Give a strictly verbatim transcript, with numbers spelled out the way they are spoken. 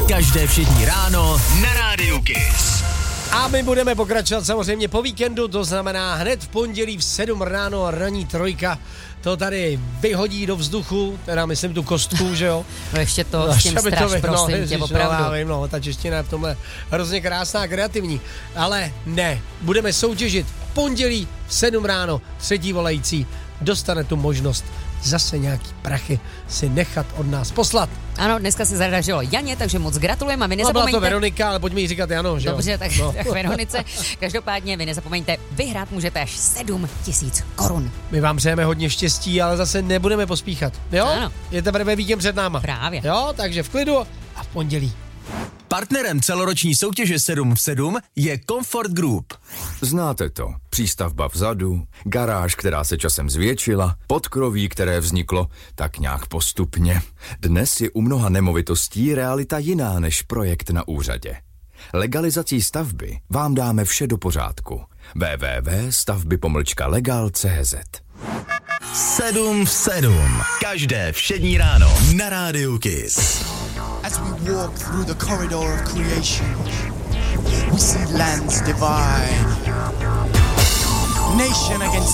Každé všední ráno na Rádiu Kiss. A my budeme pokračovat samozřejmě po víkendu, to znamená hned v pondělí v sedm ráno ranní trojka. To tady vyhodí do vzduchu, teda myslím tu kostku, že jo? No ještě to s tím straš, to, prosím no, tě, ježiš, opravdu. No, vím, no, ta čeština je v tomhle hrozně krásná a kreativní. Ale ne, budeme soutěžit v pondělí v sedm ráno, třetí volající dostane tu možnost zase nějaký prachy si nechat od nás poslat. Ano, dneska se zadařilo Janě, takže moc gratulujeme a vy No, nezapomeňte... byla to Veronika, ale pojďme jí říkat Jano, že jo? Dobře, tak, no. tak Veronice. Každopádně vy nezapomeňte, vyhrát můžete až sedm tisíc korun. My vám přejeme hodně štěstí, ale zase nebudeme pospíchat, jo? Ano. Je teprve víkend před náma. Právě. Jo, takže v klidu a v pondělí. Partnerem celoroční soutěže sedm v sedm je Comfort Group. Znáte to. Přístavba vzadu, garáž, která se časem zvětšila, podkroví, které vzniklo tak nějak postupně. Dnes je u mnoha nemovitostí realita jiná než projekt na úřadě. Legalizací stavby vám dáme vše do pořádku. w w w tečka stavby pomlčka legal tečka c z sedm v sedm. Každé všední ráno na Rádiu Kiss. As we walk through the corridor of creation, we see lands divide. Nation against